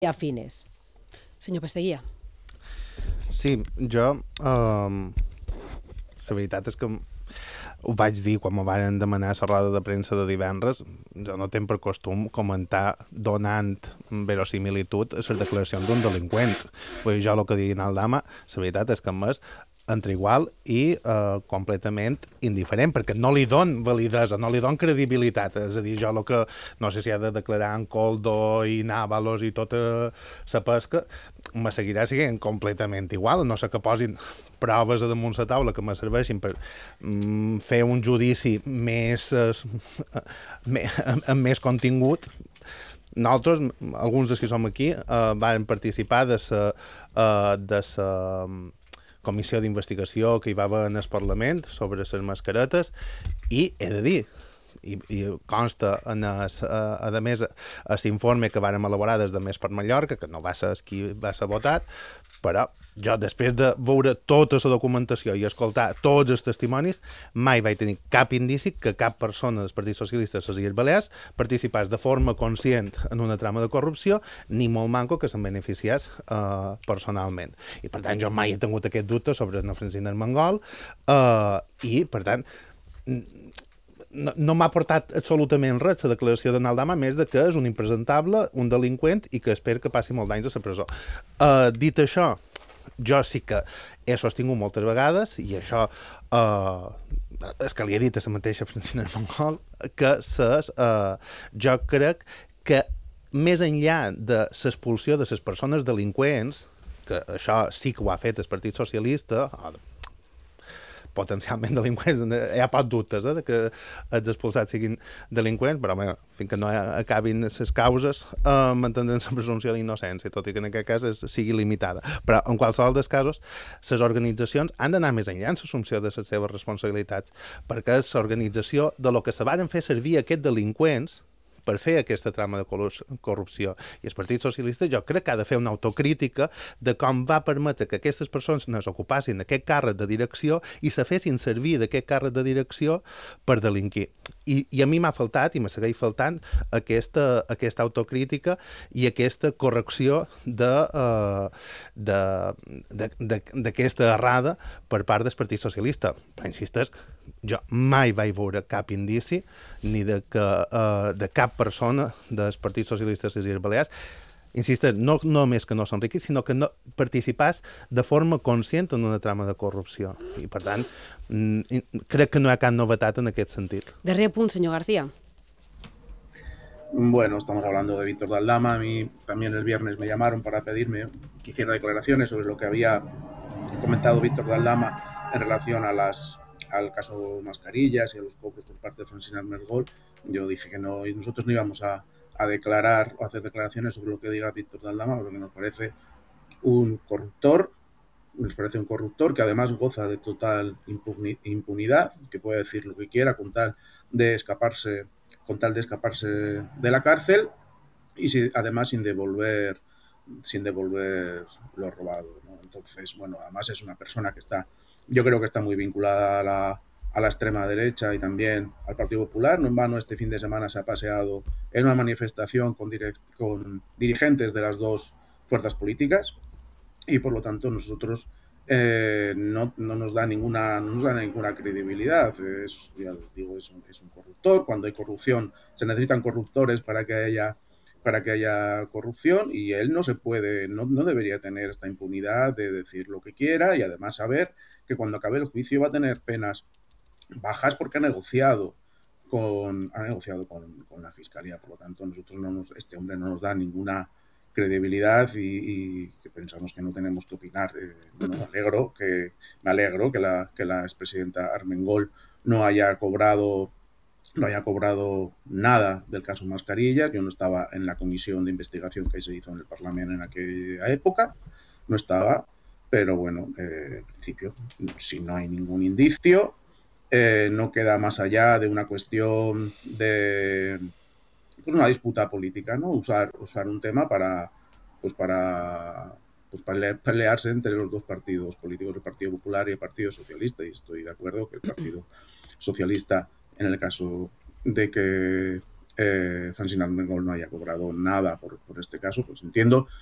afines. Senyor Pasteguía. Sí, jo... la veritat és que ho vaig dir quan me van demanar la roda de premsa de divendres. Jo no tinc per costum comentar donant verosimilitud a les declaracions d'un delinqüent. Vull dir, jo el que digui en Aldama, la veritat és que m'és entre igual i completament indiferent, perquè no li don validesa, no li don credibilitat. És a dir, jo el que no sé si ha de declarar en Coldo i Návalos i tota la pesca, me seguirà sent completament igual. No sé que posin proves a damunt la taula que me serveixin per fer un judici amb més contingut. Nosaltres, alguns dels que som aquí, vàrem participar de la comissió d'investigació que hi va haver en el Parlament sobre les mascaretes i he de dir, i consta a més l'informe que vàrem elaborar des de Més per Mallorca, que no va ser qui va ser votat, però jo després de veure tota la documentació i escoltar tots els testimonis mai vaig tenir cap indici que cap persona del Partit Socialista de les Illes Balears participés de forma conscient en una trama de corrupció, ni molt manco que se'n beneficiés personalment. I per tant jo mai he tingut aquest dubte sobre la Francina Armengol i per tant no m'ha portat absolutament res la declaració de Naldama, més de que és un impresentable, un delinqüent i que espero que passi molt d'anys a la presó. Dit això, jo sí que he sostingut moltes vegades, i això és que li he dit a la mateixa Francina Armengol, que jo crec que més enllà de l'expulsió de les persones delinqüents, que això sí que ho ha fet el Partit Socialista, potencialment delinqüents, hi ha pocs dubtes de que els expulsats siguin delinqüents, però bé, fins que no acabin les causes mantindran la presumpció d'innocència, tot i que en aquest cas sigui limitada. Però en qualsevol dels casos, les organitzacions han d'anar més enllà en l'assumpció de les seves responsabilitats, perquè és l'organització de lo que se varen fer servir aquests delinqüents per fer aquesta trama de corrupció. I el Partit Socialista jo crec que ha de fer una autocrítica de com va permetre que aquestes persones ocupassin aquest càrrec de direcció i se fessin servir d'aquest càrrec de direcció per delinquir. I a mi m'ha faltat, i me segueix faltant, aquesta autocrítica i aquesta correcció d'aquesta errada per part del Partit Socialista. Però insistesc, jo mai vaig veure cap indici ni de cap persona del Partit Socialista de les Illes Balears, insisteix, no només que no s'enriqui, sinó que no participàs de forma conscient en una trama de corrupció. I, per tant, crec que no hi ha cap novetat en aquest sentit. Darrer punt, senyor García. Bueno, estamos hablando de Víctor de Aldama. A mí también el viernes me llamaron para pedirme que hiciera declaraciones sobre lo que había comentado Víctor de Aldama en relación al caso Mascarillas y a los cobros por parte de Francina Armengol. Yo dije que no, y nosotros no íbamos a declarar o hacer declaraciones sobre lo que diga Víctor de Aldama, porque nos parece un corruptor, que además goza de total impunidad, que puede decir lo que quiera con tal de escaparse de la cárcel y además sin devolver lo robado, ¿no? Entonces, bueno, además es una persona que yo creo que está muy vinculada a la extrema derecha y también al Partido Popular. No en vano este fin de semana se ha paseado en una manifestación con dirigentes de las dos fuerzas políticas y por lo tanto nosotros no nos da ninguna credibilidad. Ya les digo, es un corruptor. Cuando hay corrupción se necesitan corruptores para que haya corrupción, y él no debería tener esta impunidad de decir lo que quiera, y además saber que cuando acabe el juicio va a tener penas bajas porque ha negociado con la fiscalía. Por lo tanto, este hombre no nos da ninguna credibilidad y que pensamos que no tenemos que opinar. Bueno, me alegro que la expresidenta Armengol no haya cobrado nada del caso Mascarillas. Yo no estaba en la comisión de investigación que se hizo en el Parlamento en aquella época, no estaba, pero bueno, en principio, si no hay ningún indicio, no queda más allá de una cuestión de una disputa política, ¿no? Usar un tema para pelearse entre los dos partidos políticos, el Partido Popular y el Partido Socialista, y estoy de acuerdo que el Partido Socialista, en el caso de que Francine Armengol no haya cobrado nada por este caso, pues entiendo